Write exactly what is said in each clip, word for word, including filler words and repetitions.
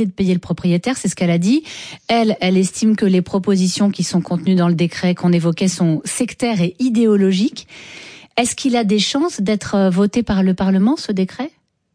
de payer le propriétaire, c'est ce qu'elle a dit. Elle, elle estime que les propositions qui sont contenues dans le décret qu'on évoquait sont sectaires et idéologiques. Est-ce qu'il a des chances d'être voté par le Parlement, ce décret ?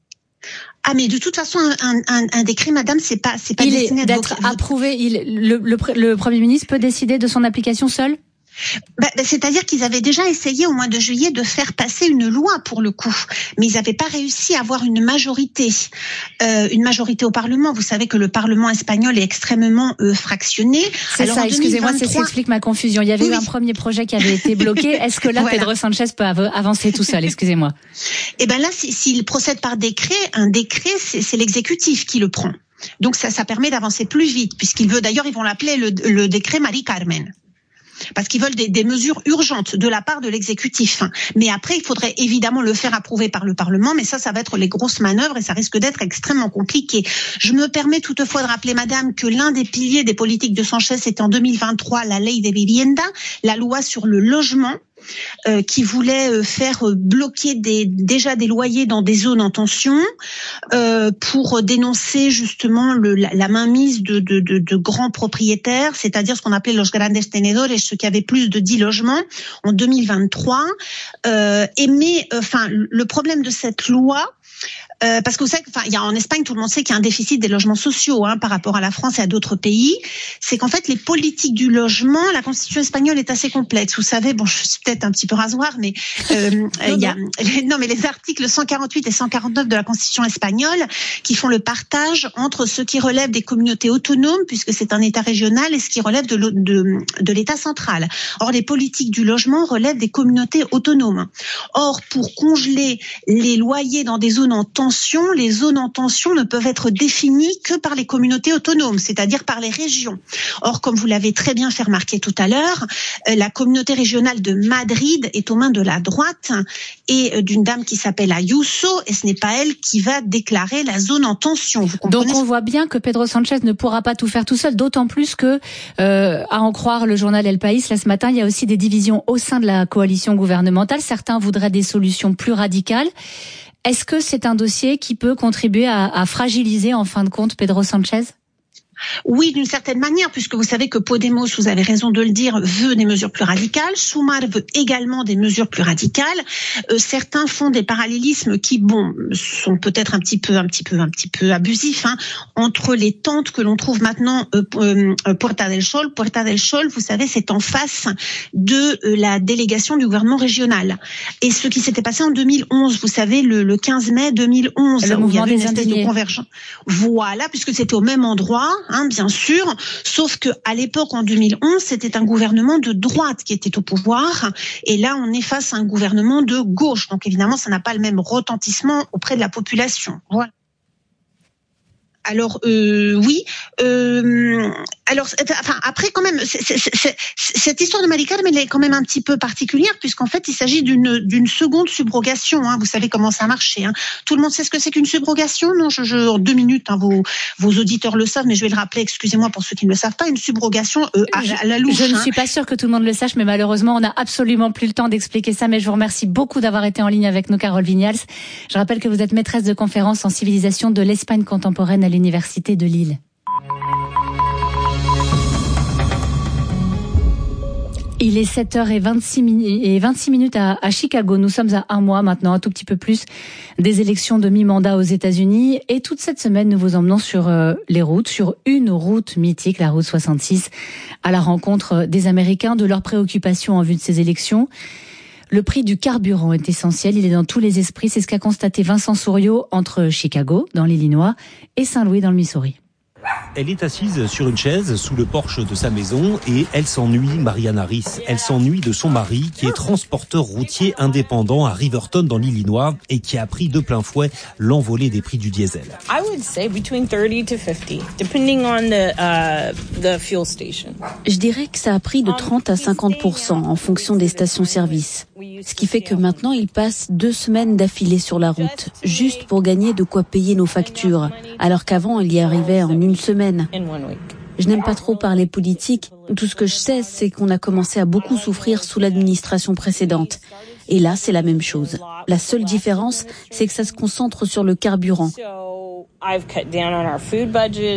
Ah, mais de toute façon, un, un, un décret, madame, c'est pas, c'est pas il destiné est à d'être approuvé. Il, le, le, le Premier ministre peut décider de son application seul ? Bah, bah, c'est-à-dire qu'ils avaient déjà essayé au mois de juillet de faire passer une loi pour le coup, mais ils n'avaient pas réussi à avoir une majorité, euh, une majorité au Parlement. Vous savez que le Parlement espagnol est extrêmement euh, fractionné. C'est Alors, ça, excusez-moi, c'est ce qui explique ma confusion. Il y avait oui, eu un premier projet qui avait été bloqué. Est-ce que là, voilà. Pedro Sanchez peut av- avancer tout seul ? Excusez-moi. Eh ben là, s'il procède par décret, un décret, c'est, c'est l'exécutif qui le prend. Donc ça, ça permet d'avancer plus vite, puisqu'il veut, d'ailleurs, ils vont l'appeler le, le décret Mari Carmen. Parce qu'ils veulent des, des mesures urgentes de la part de l'exécutif. Mais après, il faudrait évidemment le faire approuver par le Parlement, mais ça, ça va être les grosses manœuvres et ça risque d'être extrêmement compliqué. Je me permets toutefois de rappeler, madame, que l'un des piliers des politiques de Sanchez était en deux mille vingt-trois la Ley de Vivienda, la loi sur le logement, Euh, qui voulait euh, faire euh, bloquer des, déjà des loyers dans des zones en tension euh, pour dénoncer justement le, la, la mainmise de, de, de, de grands propriétaires, c'est-à-dire ce qu'on appelait los grandes tenedores, ceux qui avaient plus de dix logements en deux mille vingt-trois. Euh, et mais, enfin, euh, le problème de cette loi, Euh, parce que vous savez, enfin, il y a en Espagne, tout le monde sait qu'il y a un déficit des logements sociaux hein, par rapport à la France et à d'autres pays. C'est qu'en fait, les politiques du logement, la Constitution espagnole est assez complexe. Vous savez, bon, je suis peut-être un petit peu rasoir, mais euh, il y a les, non, mais les articles cent quarante-huit et cent quarante-neuf de la Constitution espagnole qui font le partage entre ce qui relève des communautés autonomes, puisque c'est un État régional, et ce qui relève de, de, de l'État central. Or, les politiques du logement relèvent des communautés autonomes. Or, pour congeler les loyers dans des zones en tension, les zones en tension ne peuvent être définies que par les communautés autonomes, c'est-à-dire par les régions. Or, comme vous l'avez très bien fait remarquer tout à l'heure, la communauté régionale de Madrid est aux mains de la droite et d'une dame qui s'appelle Ayuso, et ce n'est pas elle qui va déclarer la zone en tension. Vous comprenez ? Donc on voit bien que Pedro Sanchez ne pourra pas tout faire tout seul, d'autant plus que, euh, à en croire le journal El País, là ce matin, il y a aussi des divisions au sein de la coalition gouvernementale. Certains voudraient des solutions plus radicales. Est-ce que c'est un dossier qui peut contribuer à, à fragiliser, en fin de compte, Pedro Sanchez ? Oui, d'une certaine manière, puisque vous savez que Podemos, vous avez raison de le dire, veut des mesures plus radicales. Sumar veut également des mesures plus radicales. Euh, certains font des parallélismes qui, bon, sont peut-être un petit peu, un petit peu, un petit peu abusifs, hein, entre les tentes que l'on trouve maintenant euh, euh, Puerta del Sol. Puerta del Sol, vous savez, c'est en face de euh, la délégation du gouvernement régional. Et ce qui s'était passé en deux mille onze, vous savez, le, le quinze mai deux mille onze, le où il y avait une espèce indignés. de convergence. Voilà, puisque c'était au même endroit. Hein, bien sûr, sauf que à l'époque, en deux mille onze, c'était un gouvernement de droite qui était au pouvoir, et là, on est face à un gouvernement de gauche. Donc, évidemment, ça n'a pas le même retentissement auprès de la population. Voilà. Alors euh, oui, euh, alors enfin après quand même c'est, c'est, c'est, cette histoire de Mari Carmen elle est quand même un petit peu particulière puisqu'en fait il s'agit d'une d'une seconde subrogation. Hein, vous savez comment ça marche. Hein. Tout le monde sait ce que c'est qu'une subrogation. Non, je, je en deux minutes. Hein, vos vos auditeurs le savent, mais je vais le rappeler. Excusez-moi pour ceux qui ne le savent pas. Une subrogation euh, à, à la louche. Je ne hein. suis pas sûre que tout le monde le sache, mais malheureusement on n'a absolument plus le temps d'expliquer ça. Mais je vous remercie beaucoup d'avoir été en ligne avec nous, Carole Vignals. Je rappelle que vous êtes maîtresse de conférences en civilisation de l'Espagne contemporaine à l'Université de Lille. Il est sept heures vingt-six minutes à, à Chicago. Nous sommes à un mois maintenant, un tout petit peu plus, des élections de mi-mandat aux États-Unis. Et toute cette semaine, nous vous emmenons sur euh, les routes, sur une route mythique, la route soixante-six, à la rencontre des Américains, de leurs préoccupations en vue de ces élections. Le prix du carburant est essentiel, il est dans tous les esprits. C'est ce qu'a constaté Vincent Souriau entre Chicago, dans l'Illinois, et Saint-Louis, dans le Missouri. Elle est assise sur une chaise sous le porche de sa maison et elle s'ennuie, Marianne Harris. Elle s'ennuie de son mari qui est transporteur routier indépendant à Riverton dans l'Illinois et qui a pris de plein fouet l'envolée des prix du diesel. I would say between thirty to fifty, depending on the uh, the fuel station. Je dirais que ça a pris de trente à cinquante pour cent en fonction des stations-service. Ce qui fait que maintenant, il passe deux semaines d'affilée sur la route, juste pour gagner de quoi payer nos factures, alors qu'avant, il y arrivait en une semaine. Je n'aime pas trop parler politique. Tout ce que je sais, c'est qu'on a commencé à beaucoup souffrir sous l'administration précédente. Et là, c'est la même chose. La seule différence, c'est que ça se concentre sur le carburant.